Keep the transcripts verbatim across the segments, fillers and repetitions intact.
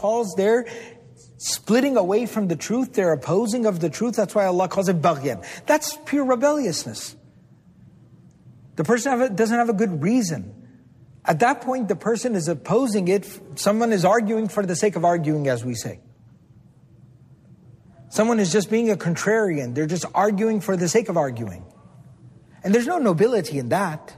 calls their splitting away from the truth, their opposing of the truth. That's why Allah calls it baghyan. That's pure rebelliousness. The person have a, doesn't have a good reason. At that point, the person is opposing it. Someone is arguing for the sake of arguing, as we say. Someone is just being a contrarian. They're just arguing for the sake of arguing. And there's no nobility in that.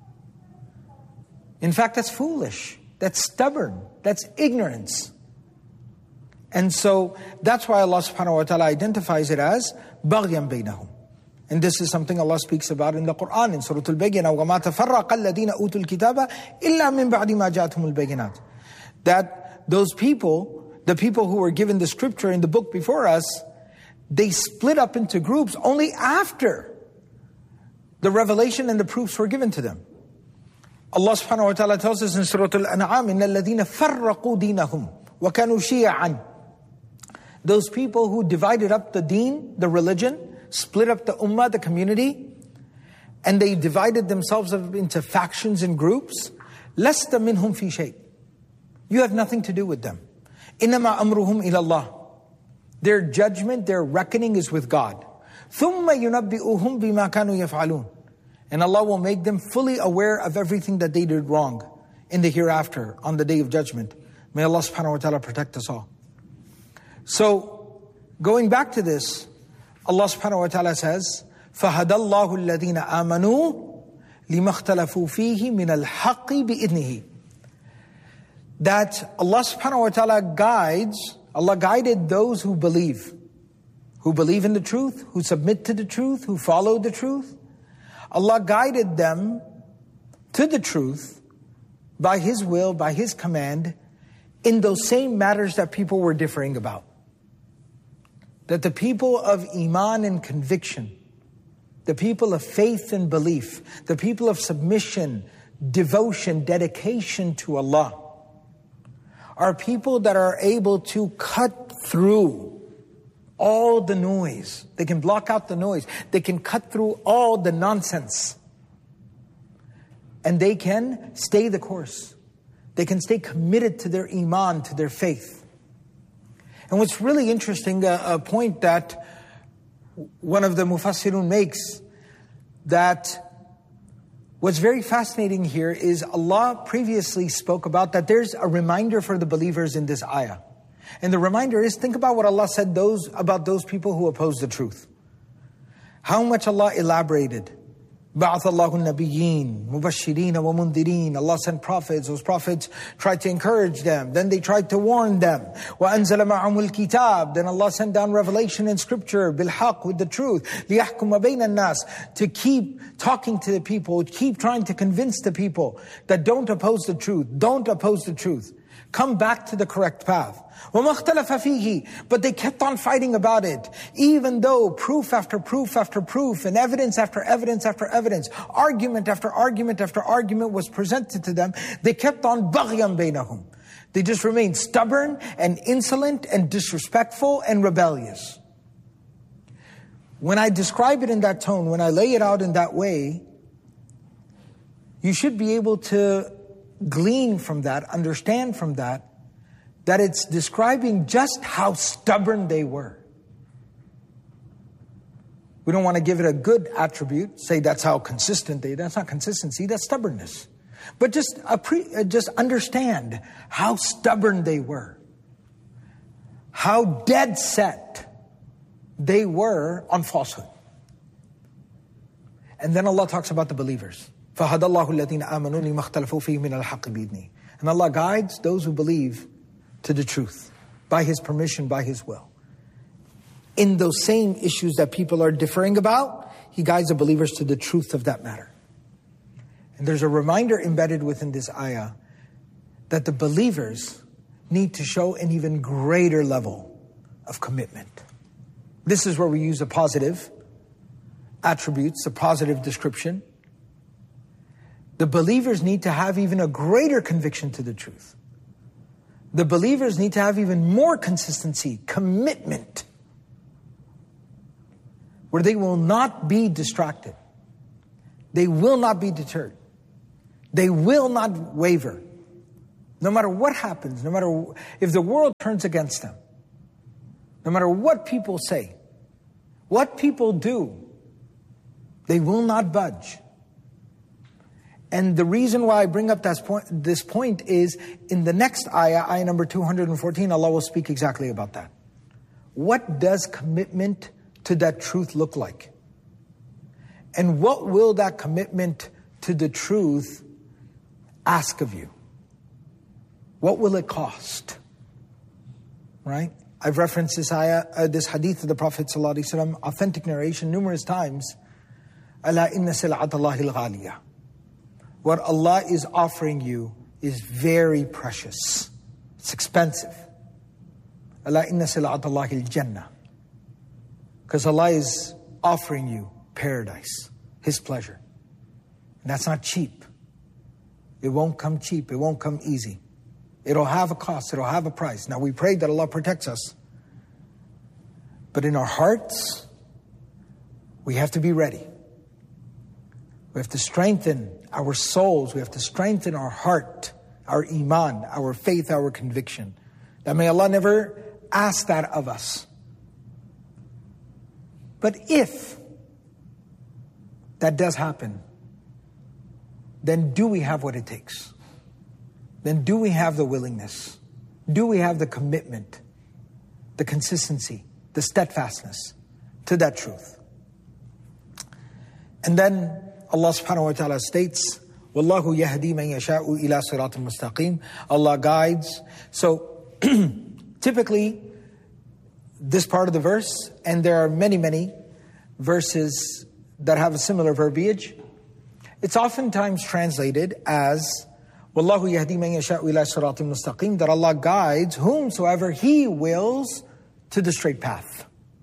In fact, that's foolish. That's stubborn. That's ignorance. And so that's why Allah subhanahu wa ta'ala identifies it as baghyan baynahum. And this is something Allah speaks about in the Quran, in Surah Al-Bayyinah, وَمَا تَفَرَّقَ الَّذِينَ أُوتُوا الْكِتَابَ إِلَّا مِن بَعْدِ مَا جَاءَتْهُمُ الْبَيِّنَاتِ. That those people, the people who were given the scripture in the book before us, they split up into groups only after the revelation and the proofs were given to them. Allah subhanahu wa ta'ala tells us in Surah Al-An'am, إِنَّ الَّذِينَ فَرَّقُوا دِينَهُمْ وَكَانُوا شِيَعًا. Those people who divided up the deen, the religion, split up the ummah, the community, and they divided themselves up into factions and groups. لَسْتَ مِنْهُمْ فِي شَيْءٍ. You have nothing to do with them. إِنَّمَا أَمْرُهُمْ إِلَى اللَّهِ. Their judgment, their reckoning is with God. ثُمَّ يُنَبِّئُهُمْ بِمَا كَانُوا يَفْعَلُونَ. And Allah will make them fully aware of everything that they did wrong in the hereafter, on the day of judgment. May Allah subhanahu wa ta'ala protect us all. So, going back to this, Allah subhanahu wa ta'ala says, فَهَدَى اللَّهُ الَّذِينَ آمَنُوا لِمَا اخْتَلَفُوا فِيهِ مِنَ الْحَقِّ بِإِذْنِهِ. That Allah subhanahu wa ta'ala guides, Allah guided those who believe, who believe in the truth, who submit to the truth, who follow the truth. Allah guided them to the truth by His will, by His command, in those same matters that people were differing about. That the people of iman and conviction, the people of faith and belief, the people of submission, devotion, dedication to Allah, are people that are able to cut through all the noise. They can block out the noise. They can cut through all the nonsense. And they can stay the course. They can stay committed to their iman, to their faith. And what's really interesting, a, a point that one of the Mufassirun makes, that what's very fascinating here is Allah previously spoke about that there's a reminder for the believers in this ayah. And the reminder is, think about what Allah said those about those people who oppose the truth. How much Allah elaborated. بَعَثَ اللَّهُ النَّبِيِّينَ مُبَشِّرِينَ وَمُنذِرِينَ. Allah sent prophets. Those prophets tried to encourage them. Then they tried to warn them. وَأَنزَلَ مَعَهُمُ الْكِتَابِ. Then Allah sent down revelation and scripture, بِالْحَقِّ, with the truth. لِيَحْكُمَ بَيْنَ النَّاسِ. To keep talking to the people, keep trying to convince the people that don't oppose the truth. Don't oppose the truth. Come back to the correct path. وَمَا اخْتَلَفَ فِيهِ. But they kept on fighting about it. Even though proof after proof after proof and evidence after evidence after evidence, argument after argument after argument was presented to them, they kept on baghyan baynahum. They just remained stubborn and insolent and disrespectful and rebellious. When I describe it in that tone, when I lay it out in that way, you should be able to glean from that, understand from that, that it's describing just how stubborn they were. We don't want to give it a good attribute, say that's how consistent they, that's not consistency, that's stubbornness. But just, appre- just understand how stubborn they were. How dead set they were on falsehood. And then Allah talks about the believers. فَهَدَى اللَّهُ الَّذِينَ آمَنُوا لِمَا اخْتَلَفُوا فِيهِ مِنَ الْحَقِّ بِإِذْنِهِ. And Allah guides those who believe to the truth, by His permission, by His will. In those same issues that people are differing about, He guides the believers to the truth of that matter. And there's a reminder embedded within this ayah that the believers need to show an even greater level of commitment. This is where we use a positive attributes, a positive description. The believers need to have even a greater conviction to the truth. The believers need to have even more consistency, commitment, where they will not be distracted. They will not be deterred. They will not waver. No matter what happens, no matter if the world turns against them, no matter what people say, what people do, they will not budge. And the reason why I bring up that point, this point is in the next ayah, ayah number two hundred fourteen, Allah will speak exactly about that. What does commitment to that truth look like? And what will that commitment to the truth ask of you? What will it cost? Right? I've referenced this ayah, uh, this hadith of the Prophet ﷺ, authentic narration numerous times. Ala inna sil'at Allahi al-ghaliyah. What Allah is offering you is very precious. It's expensive. Ala inna sil'at Allahi al-jannah. Because Allah is offering you paradise, His pleasure. And that's not cheap. It won't come cheap. It won't come easy. It'll have a cost. It'll have a price. Now we pray that Allah protects us. But in our hearts, we have to be ready. We have to strengthen our souls. We have to strengthen our heart, our iman, our faith, our conviction. That may Allah never ask that of us. But if that does happen, then do we have what it takes? Then do we have the willingness? Do we have the commitment, the consistency, the steadfastness to that truth? And then Allah subhanahu wa ta'ala states, Wallahu yahdi man yasha'u ila siratin mustaqim. Allah guides. So typically, this part of the verse, and there are many, many verses that have a similar verbiage, it's oftentimes translated as Wallahu yahdi man yasha'u ila siratin mustaqim, that Allah guides whomsoever He wills to the straight path.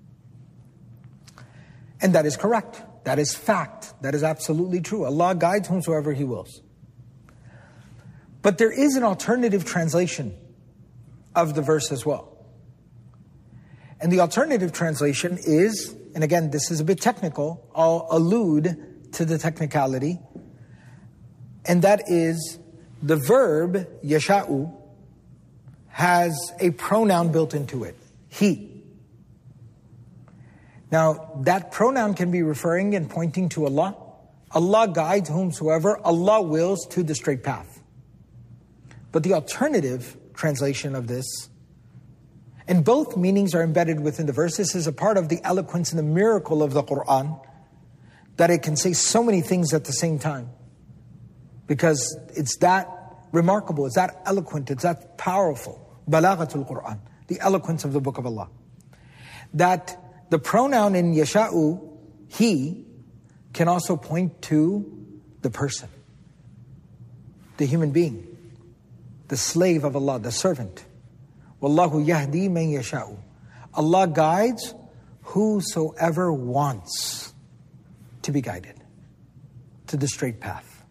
And that is correct. That is fact. That is absolutely true. Allah guides whomsoever He wills. But there is an alternative translation of the verse as well. And the alternative translation is, and again, this is a bit technical, I'll allude to the technicality, and that is the verb yasha'u has a pronoun built into it, He. Now, that pronoun can be referring and pointing to Allah. Allah guides whomsoever Allah wills to the straight path. But the alternative translation of this, and both meanings are embedded within the verse. This is a part of the eloquence and the miracle of the Qur'an, that it can say so many things at the same time. Because it's that remarkable, it's that eloquent, it's that powerful. Balaghatul Qur'an, the eloquence of the Book of Allah. That the pronoun in yasha'u, He, can also point to the person, the human being, the slave of Allah, the servant. Wallahu yahdi man yasha'u. Allah guides whosoever wants to be guided to the straight path.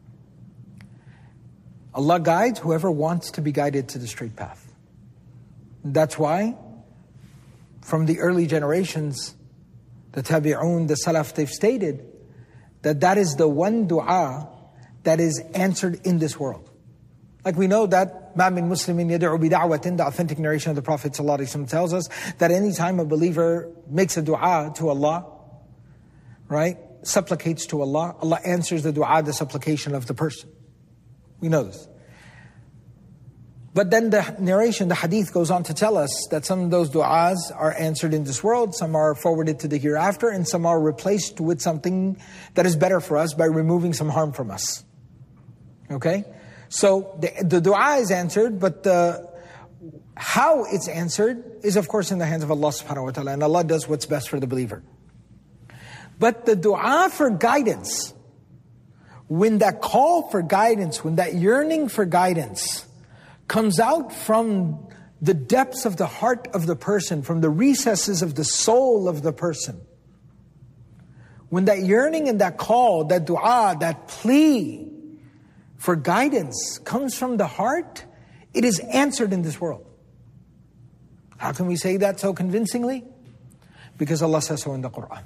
Allah guides whoever wants to be guided to the straight path. That's why from the early generations, the tabi'un, the salaf, they've stated that that is the one dua that is answered in this world. Like we know that مَا مِن مُسْلِمٍ يَدْعُ بِدَعْوَةٍ, the authentic narration of the Prophet ﷺ tells us that any time a believer makes a dua to Allah, right, supplicates to Allah, Allah answers the dua, the supplication of the person. We know this. But then the narration, the hadith goes on to tell us that some of those du'as are answered in this world, some are forwarded to the hereafter, and some are replaced with something that is better for us by removing some harm from us. Okay? So the, the du'a is answered, but the, how it's answered is of course in the hands of Allah subhanahu wa ta'ala, and Allah does what's best for the believer. But the du'a for guidance, when that call for guidance, when that yearning for guidance comes out from the depths of the heart of the person, from the recesses of the soul of the person, when that yearning and that call, that dua, that plea for guidance comes from the heart, it is answered in this world. How can we say that so convincingly? Because Allah says so in the Qur'an.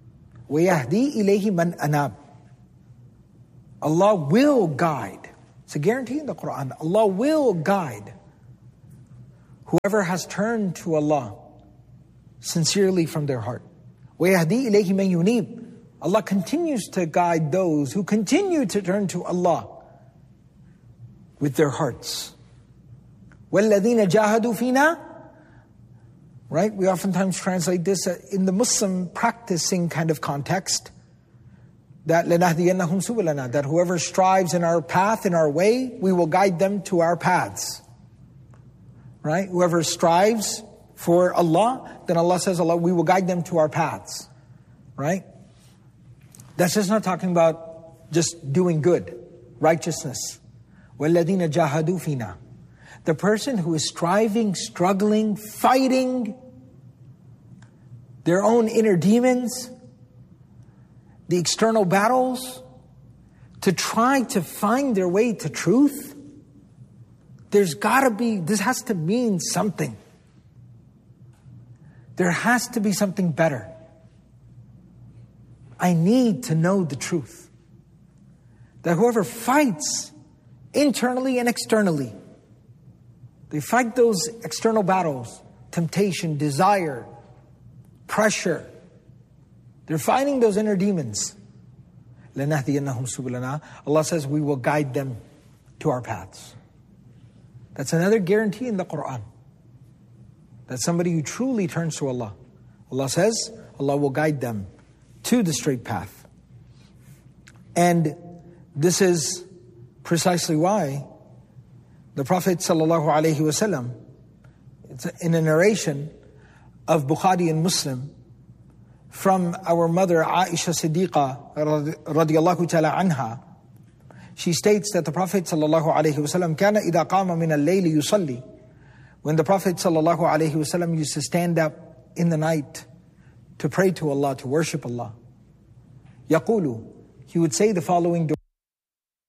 وَيَهْدِي إِلَيْهِ مَنْ أَنَابَ. Allah will guide. It's a guarantee in the Quran. Allah will guide whoever has turned to Allah sincerely from their heart. وَيَهْدِي إِلَيْهِ مَن يُنِيبُ. Allah continues to guide those who continue to turn to Allah with their hearts. وَالَّذِينَ جَاهَدُوا فِينَا. Right? We oftentimes translate this in the Muslim practicing kind of context. That لَنَهْدِيَنَّهُمْ سُبُلَنَا. That whoever strives in our path, in our way, we will guide them to our paths. Right? Whoever strives for Allah, then Allah says, Allah, we will guide them to our paths. Right? That's just not talking about just doing good, righteousness. وَالَّذِينَ جَاهَدُوا فِينَا. The person who is striving, struggling, fighting their own inner demons, the external battles, to try to find their way to truth, there's got to be, this has to mean something. There has to be something better. I need to know the truth. That whoever fights internally and externally, they fight those external battles, temptation, desire, pressure. They're fighting those inner demons. لَنَهْدِيَنَّهُمْ سُبُلَنَا. Allah says we will guide them to our paths. That's another guarantee in the Quran. That somebody who truly turns to Allah, Allah says Allah will guide them to the straight path. And this is precisely why the Prophet sallallahu alaihi wasallam, it's in a narration of Bukhari and Muslim from our mother Aisha Siddiqa radiyallahu ta'ala anha, she states that the Prophet sallallahu alaihi wasallam كان إذا قام من الليل يصلي. When the Prophet sallallahu alaihi wasallam used to stand up in the night to pray to Allah, to worship Allah, يقول, he would say the following dua.